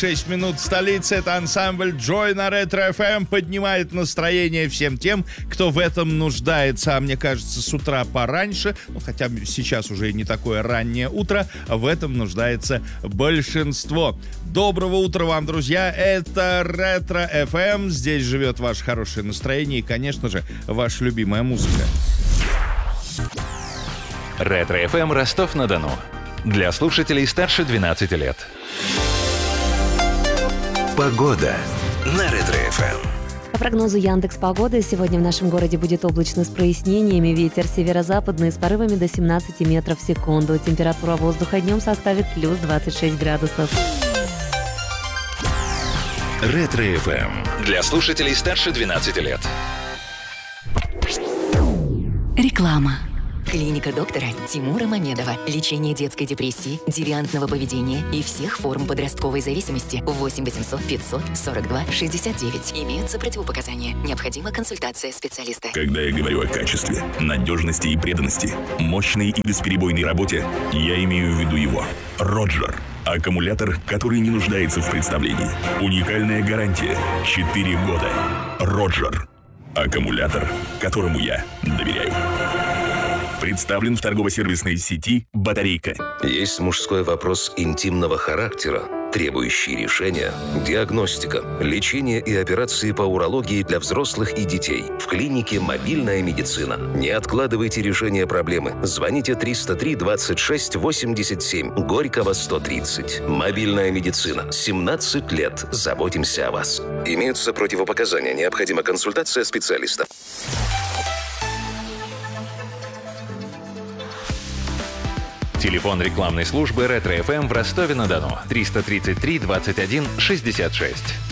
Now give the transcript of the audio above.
6 минут в столице. Это ансамбль Joy на Ретро FM. Поднимает настроение всем тем, кто в этом нуждается. А мне кажется, с утра пораньше, хотя сейчас уже не такое раннее утро, в этом нуждается большинство. Доброго утра вам, друзья. Это Ретро FM. Здесь живет ваше хорошее настроение и, конечно же, ваша любимая музыка. Ретро FM Ростов-на-Дону. Для слушателей старше 12 лет. Погода на Ретро FM. По прогнозу Яндекс.Погоды, сегодня в нашем городе будет облачно с прояснениями. Ветер северо-западный с порывами до 17 метров в секунду. Температура воздуха днем составит плюс 26 градусов. Ретро FM. Для слушателей старше 12 лет. Реклама. Клиника доктора Тимура Мамедова. Лечение детской депрессии, девиантного поведения и всех форм подростковой зависимости. 8 800 542 69. Имеются противопоказания. Необходима консультация специалиста. Когда я говорю о качестве, надежности и преданности, мощной и бесперебойной работе, я имею в виду его. Роджер. Аккумулятор, который не нуждается в представлении. Уникальная гарантия. 4 года. Роджер. Аккумулятор, которому я доверяю. Представлен в торгово-сервисной сети «Батарейка». Есть мужской вопрос интимного характера, требующий решения, диагностика, лечение и операции по урологии для взрослых и детей. В клинике «Мобильная медицина». Не откладывайте решение проблемы. Звоните 303 26 87, Горького 130. «Мобильная медицина». 17 лет. Заботимся о вас. Имеются противопоказания. Необходима консультация специалиста. Телефон рекламной службы Ретро FM в Ростове-на-Дону 333 21 66.